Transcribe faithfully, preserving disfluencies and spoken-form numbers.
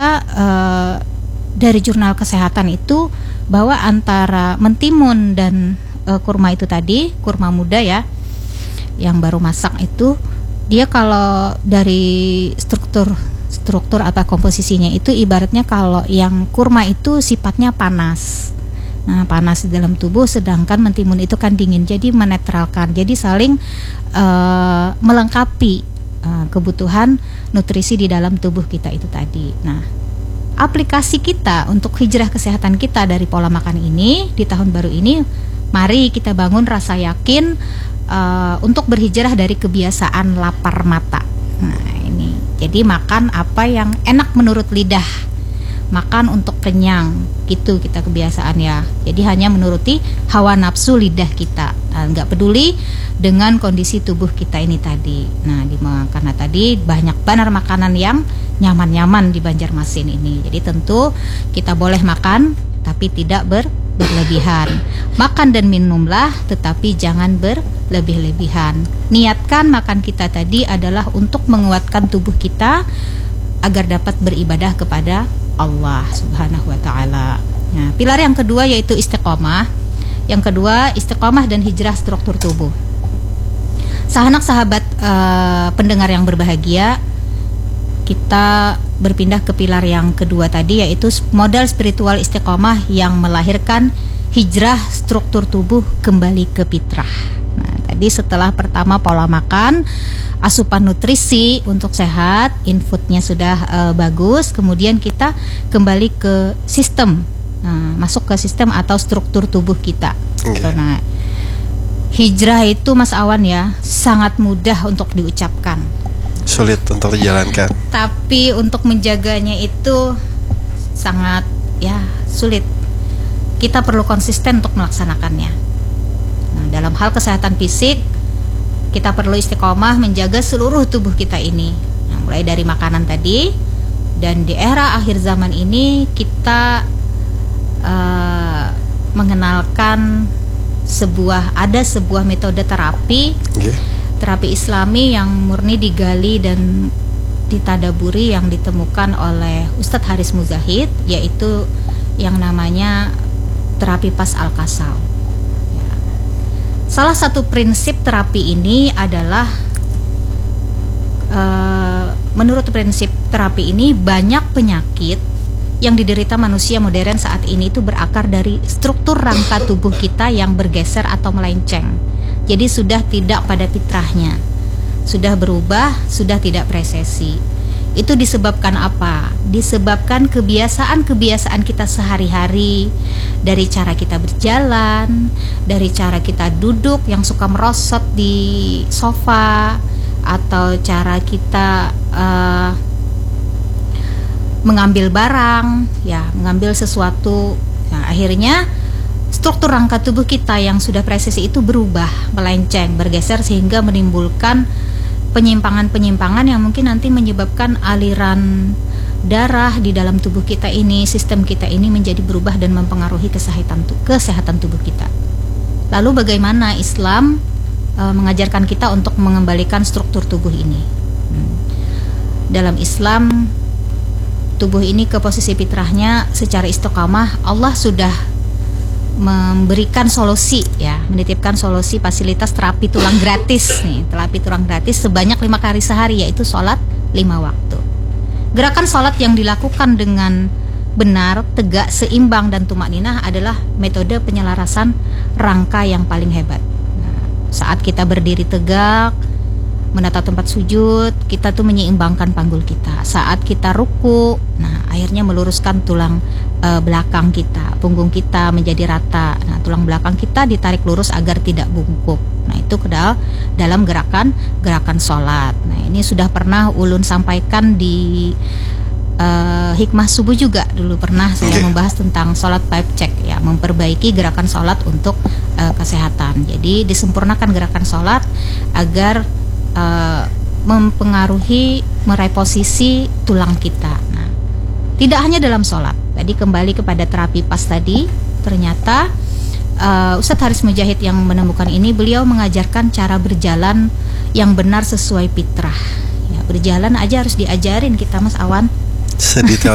uh, dari jurnal kesehatan itu bahwa antara mentimun dan uh, kurma itu tadi, kurma muda ya, yang baru masak itu, dia kalau dari struktur struktur atau komposisinya itu ibaratnya kalau yang kurma itu sifatnya panas. Nah, panas di dalam tubuh, sedangkan mentimun itu kan dingin, jadi menetralkan, jadi saling uh, melengkapi uh, kebutuhan nutrisi di dalam tubuh kita itu tadi. Nah, aplikasi kita untuk hijrah kesehatan kita dari pola makan ini di tahun baru ini, mari kita bangun rasa yakin uh, untuk berhijrah dari kebiasaan lapar mata. Nah, ini jadi makan apa yang enak menurut lidah, makan untuk kenyang, gitu kita kebiasaan ya. Jadi hanya menuruti hawa nafsu lidah kita, nah, nggak peduli dengan kondisi tubuh kita ini tadi. Nah, di, karena tadi banyak benar makanan yang nyaman-nyaman di Banjarmasin ini. Jadi tentu kita boleh makan, tapi tidak ber, berlebihan. Makan dan minumlah, tetapi jangan berlebih-lebihan. Niatkan makan kita tadi adalah untuk menguatkan tubuh kita agar dapat beribadah kepada Allah Subhanahu wa ta'ala. Nah, pilar yang kedua yaitu istiqomah. Yang kedua, istiqomah dan hijrah struktur tubuh. Sahanak sahabat uh, pendengar yang berbahagia, kita berpindah ke pilar yang kedua tadi, yaitu modal spiritual istiqomah yang melahirkan hijrah struktur tubuh kembali ke fitrah. Nah, tadi setelah pertama pola makan, asupan nutrisi untuk sehat, inputnya sudah uh, bagus, kemudian kita kembali ke sistem, nah, masuk ke sistem atau struktur tubuh kita. Okay. Nah, hijrah itu Mas Awan ya, sangat mudah untuk diucapkan, sulit untuk dijalankan. Tapi untuk menjaganya itu sangat ya sulit. Kita perlu konsisten untuk melaksanakannya. Nah, dalam hal kesehatan fisik, kita perlu istiqomah menjaga seluruh tubuh kita ini. Nah, mulai dari makanan tadi, dan di era akhir zaman ini kita uh, mengenalkan sebuah ada sebuah metode terapi. Okay. Terapi Islami yang murni digali dan ditadaburi yang ditemukan oleh Ustadz Haris Muzahid, yaitu yang namanya terapi pas al-kasal. Ya. Salah satu prinsip terapi ini adalah uh, menurut prinsip terapi ini, banyak penyakit yang diderita manusia modern saat ini itu berakar dari struktur rangka tubuh kita yang bergeser atau melenceng. Jadi sudah tidak pada fitrahnya, sudah berubah, sudah tidak presesi. Itu disebabkan apa? Disebabkan kebiasaan-kebiasaan kita sehari-hari, dari cara kita berjalan, dari cara kita duduk yang suka merosot di sofa, atau cara kita uh, mengambil barang, ya mengambil sesuatu. Nah, akhirnya struktur rangka tubuh kita yang sudah presisi itu berubah, melenceng, bergeser, sehingga menimbulkan penyimpangan-penyimpangan yang mungkin nanti menyebabkan aliran darah di dalam tubuh kita ini, sistem kita ini menjadi berubah dan mempengaruhi kesehatan kesehatan tubuh kita. Lalu bagaimana Islam e, mengajarkan kita untuk mengembalikan struktur tubuh ini? Hmm. Dalam Islam, tubuh ini ke posisi fitrahnya secara istiqamah. Allah sudah memberikan solusi ya, menitipkan solusi fasilitas terapi tulang gratis nih, terapi tulang gratis sebanyak lima kali sehari, yaitu sholat lima waktu. Gerakan sholat yang dilakukan dengan benar, tegak, seimbang dan tumakninah adalah metode penyelarasan rangka yang paling hebat. Nah, saat kita berdiri tegak, menata tempat sujud, kita tuh menyeimbangkan panggul kita. Saat kita ruku, nah akhirnya meluruskan tulang e, belakang kita, punggung kita menjadi rata. Nah, tulang belakang kita ditarik lurus agar tidak bungkuk. Nah, itu kedal dalam gerakan gerakan sholat. Nah, ini sudah pernah Ulun sampaikan di e, Hikmah Subuh juga, dulu pernah saya membahas tentang sholat five check ya, memperbaiki gerakan sholat untuk e, kesehatan. Jadi disempurnakan gerakan sholat agar Uh, mempengaruhi mereposisi tulang kita. Nah, tidak hanya dalam sholat. Tadi kembali kepada terapi pas tadi, ternyata uh, Ustadz Haris Mujahid yang menemukan ini, beliau mengajarkan cara berjalan yang benar sesuai fitrah. Ya, berjalan aja harus diajarin kita, Mas Awan. Sedetail